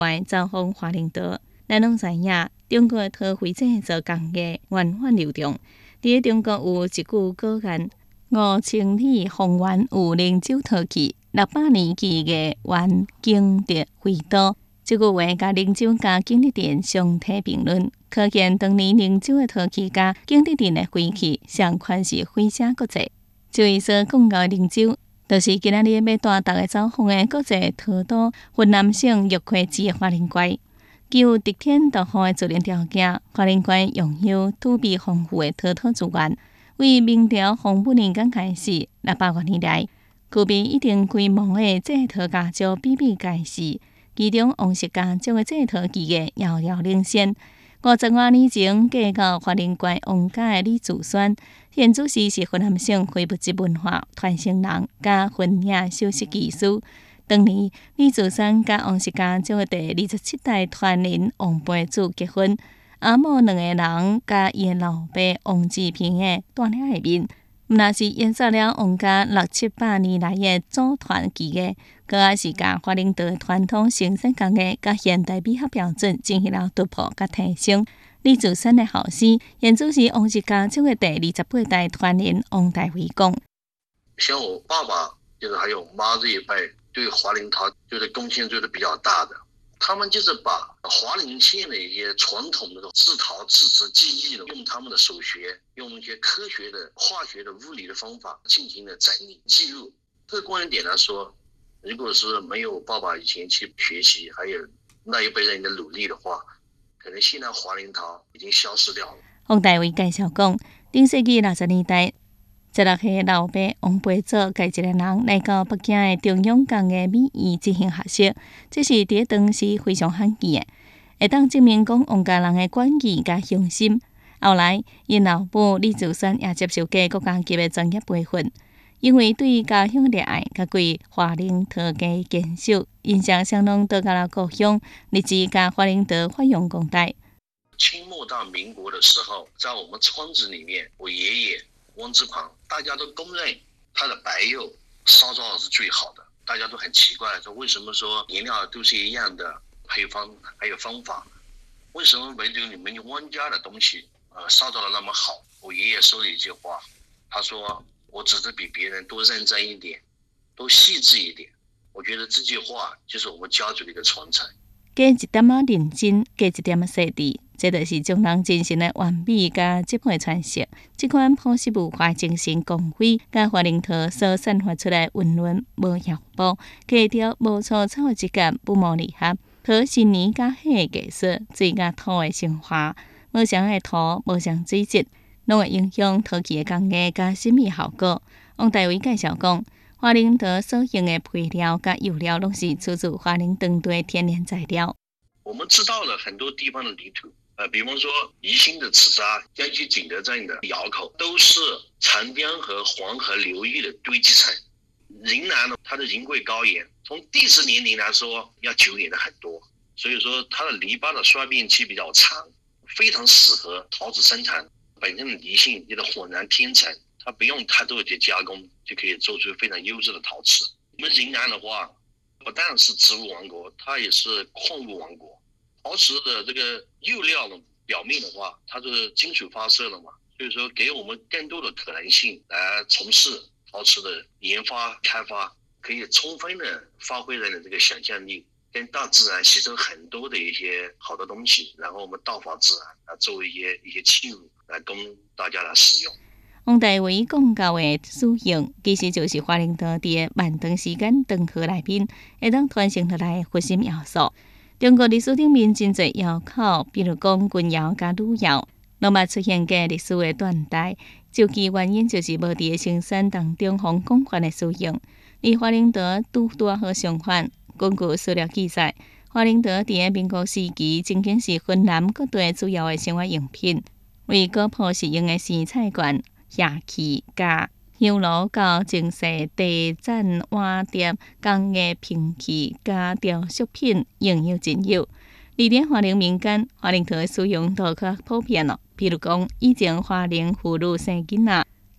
外造访华灵岛，咱拢知影，中国陶灰制作工艺源远流长。伫中国有一句古谚：“5千里方圆有灵州陶器，600年技艺原景德灰岛。”这句话甲灵州甲景德镇相提并论，可见当年灵州的陶器甲景德镇的灰器相款是非常国际。就伊所讲到的灵州，就是今仔日要带大家走访的国际陶都云南省玉溪市的花灵关。具有得天独厚的自然条件，花灵关拥有土地丰富的陶土资源。为明朝洪武年间开始，600多年来，具备一定规模的制陶家族比比皆是。其中王氏家族的制陶技艺遥遥领先。50多年前嫁到花灵关王家的李祖宣，现主是云南省非物质文化传承人加婚宴首饰技师。当年李祖宣甲王氏家族的第27代传人王培祖结婚，阿母两个人甲伊的老爸王志平的带领下面，毋但是延续了王家6、700年来的祖传技艺，佫也是甲花灵岛的传统生产工艺甲现代美学标准进行了突破甲提升。李祖宣的后嗣，现主是王氏家族的第28代传人王大为讲： 像我爸爸，就是还有我妈这一辈，对华灵陶就是贡献做的比较大的。他们就是把华灵县的一些传统的制陶、制瓷技艺，用他们的手学，用一些科学的、化学的、物理的方法进行了整理记录。客观一点来说，如果是没有爸爸以前去学习，还有那一辈人的努力的话，可能现在华灵陶已经消失掉了。 王大为介绍讲，顶世纪60年代，16岁老爸王培祖介一个人来到北京的中央工艺美院进行学习，这是伫当时非常罕见的，会当证明讲王家人的管技甲雄心。后来，因老母李祖宣也接受过国家级的专业培训，因为对家乡热爱，甲对华灵陶技坚守，印象相当倒到了故乡，立志甲华灵陶发扬光大。 清末到民国的时候，在我们村子里面，我爷爷汪志庞，大家都公认他的白釉烧造是最好的。大家都很奇怪，说为什么说颜料都是一样的配方还有方法，为什么唯独你们汪家的东西烧造的那么好？我爷爷说了一句话，他说我只是比别人多认真一点，多细致一点。我觉得这句话就是我们家族的一个传承。 加一点仔认真，加一点仔细致，这就是将人精神的完美甲质朴的传承。这款朴实无华精神光辉，甲华灵陶所散发出来温润无压迫，格调无粗糙的质感，不无厉害。陶是年甲火的艺术，水甲土的升华，无相的土，无相水质，拢会影响陶器的工艺甲审美效果。王大为介绍讲，华灵陶所用的配料甲釉料，拢是出自华灵当地天然材料。 我们知道了很多地方的泥土，比方说宜兴的紫砂、江西景德镇的窑口，都是长江和黄河流域的堆积层。云南呢，它的人贵高原，从地质年龄来说要久远的很多，所以说它的泥巴的衰变期比较长，非常适合陶瓷生产。本身的泥性也的浑然天成，它不用太多的加工，就可以做出非常优质的陶瓷。我们云南的话，不但是植物王国，它也是矿物王国。陶瓷的这个釉料呢，表面的话，它是金属发射的嘛，所以说给我们更多的可能性来从事陶瓷的研发开发，可以充分的发挥人的这个想象力，跟大自然吸收很多的一些好的东西，然后我们道法自然来作为一些器物来供大家来使用。 王大为讲到的使用，其实就是华灵陶伫漫长时间长河内面，会当传承落来的核心要素。中国历史顶面真侪窑口，比如讲钧窑甲汝窑，拢捌出现过历史的断代。究其原因，就是无伫生产当中方广泛的使用。而华灵陶拄好相反，根据史料记载，华灵陶伫民国时期曾经是云南各地主要的生活用品，为古朴实用的生菜罐、瓦器甲香炉到精细地盏碗碟、工艺瓶器甲雕塑品应有尽有。而伫华灵民间，华灵陶的使用都较普遍咯。比如讲，以前华灵妇女生囡仔，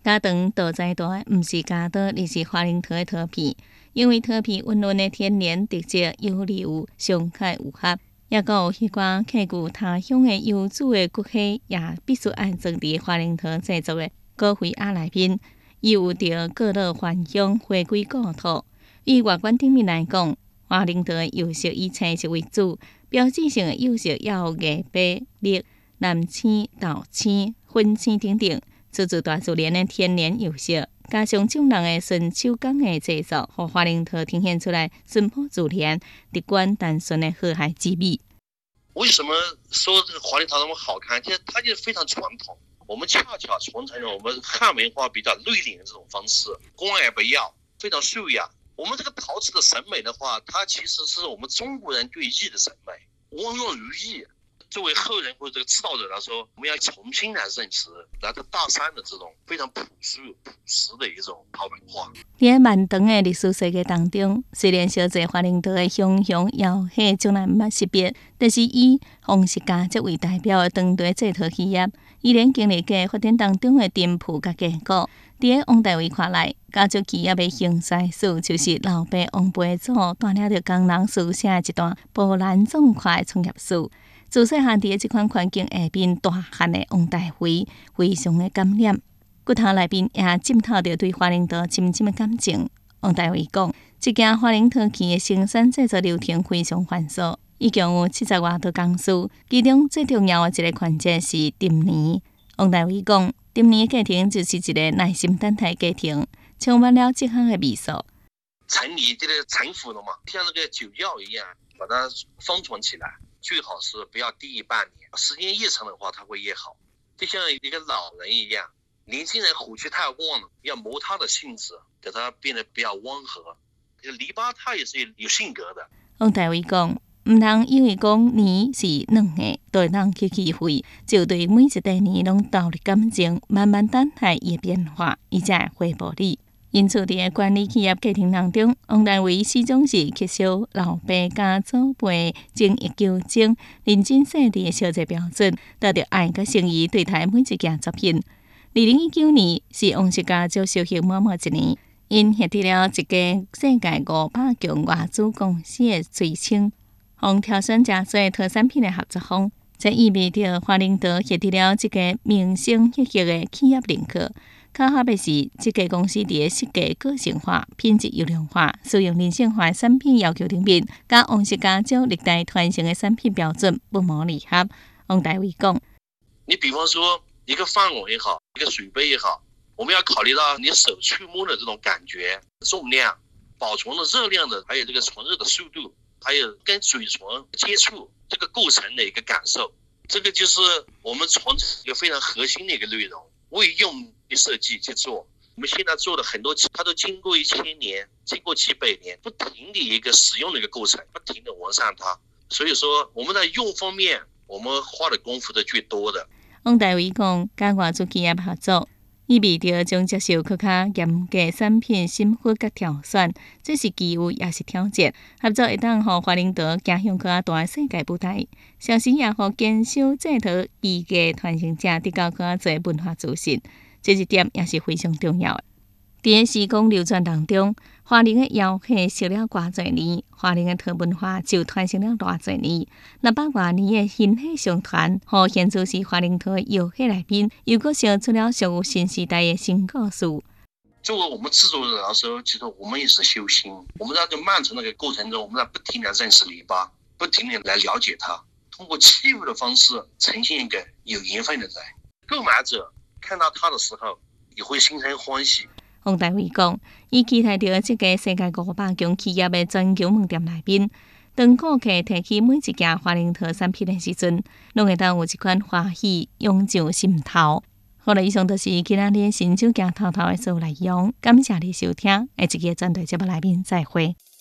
加长豆仔大的，毋是加刀，而是花莲桃的桃皮。因为桃皮温润的天然特质有理上开有合，也阁有迄寡客具他乡的优质的骨气，也必须按装伫花莲桃制作的果肥鸭内面。伊有着各乐还乡，回归故土。以外观顶面来讲，花莲桃的釉色以青色为主，标志性的釉色也有鹅白、绿、蓝青、豆青、粉青等等，自大自然的天然釉色，加上众人的纯手工的制作，互花莲桃呈现出来淳朴自然、直观单纯的和蔼之美。 为什么说这个花莲桃那么好看？其实它就是非常传统。我们恰恰传承了我们汉文化比较内敛的这种方式，光也不要，非常素雅。我们这个陶瓷的审美的话，它其实是我们中国人对艺的审美，温润如玉。作为后人或者这个指导者来说，我们要重新来认识来自大山的这种非常朴实的一种陶文化。 在漫长的历史世界当中，虽然小济花莲桃的雄雄耀喜从来毋捌识别，但是以黄石家作为代表的当地制陶企业，依然经历过发展当中的颠覆甲结果。伫王大伟看来，家族企业的兴衰史，就是老爸王培祖带领着工人书写一段波澜壮阔的创业史。自细汉伫即款环境下面大汉的王大伟，非常的感染，骨头内面也浸透着对花莲桃深深的感情。王大伟讲，这件花莲桃器的生产制作流程非常繁琐，一共有70多道工序，其中最重要的一个环节是沉泥。王大伟讲，沉泥的过程就是一个耐心等待的过程，充满了这项的味素。 陈泥这个陈腐了嘛，像那个酒窖一样，把它封存起来。最好是不要低于半年，时间越长的话，它会越好。就像一个老人一样，年轻人火气太旺了，要磨它的性子，给它变得比较温和。篱笆它也是有性格的。 王大伟讲，唔通以为讲年是软的，就会当去气废，就对每一块年拢投入感情，慢慢等待伊的变化，伊才会回报你。因此，伫管理企业过程当中，王大伟始终是吸收老爸甲祖辈精益求精、认真细致的小姐标准，达到爱甲诚意对待每一件作品。2019年是王氏家族寿幸满1年，因获得了一家世界500强外资公司的垂青，互挑选真侪特产品的合作方。这意味着花莲桃获得了一个名声赫赫的企业认可。较合的是，这家公司伫设计个性化、品质优良化、使用人性化的产品要求顶面，甲王氏家族历代传承的产品标准不谋而合。王大伟讲：， 你比方说一个饭碗也好，一个水杯也好，我们要考虑到你手触摸的这种感觉、重量、保存的热量的，还有这个存热的速度，还有跟嘴唇接触这个过程的一个感受，这个就是我们传承一个非常核心的一个内容。为用设计去做，我们现在做的很多，它都经过1000年，经过几百年，不停的一个使用的一个过程，不停的完善它。所以说，我们在用方面，我们花的功夫是最多的。 王大伟讲，甲外资企业合作，意味着将接受更加严格产品审核甲挑选，这是机遇也是挑战。合作会当互花莲桃行向更加大的世界舞台，同时也互坚守制陶艺艺传承者得到更加侪文化资讯。这一点也是非常重要的。在时光流转当中，花莲的窑系烧了偌侪年，花莲的陶文化就传承了偌侪年。600多年的薪火相传，互现在是花莲陶的窑系内面，又搁烧出了属于新时代的新故事。 作为我们制作人来说，其实我们也是修心。我们在这漫长的过程中，我们在不停地认识篱笆，不停地来了解它，通过器物的方式呈现一个有缘分的人。购买者看到它的时候，也会心生欢喜。 王大伟讲，伊期待着这个世界500强企业的全球门店内面，当顾客提起每一件花莲桃产品的时阵，拢会当有一款欢喜涌上心头。好了，以上就是今仔日新手行头头的所有内容，感谢你收听，下一个专题节目内面再会。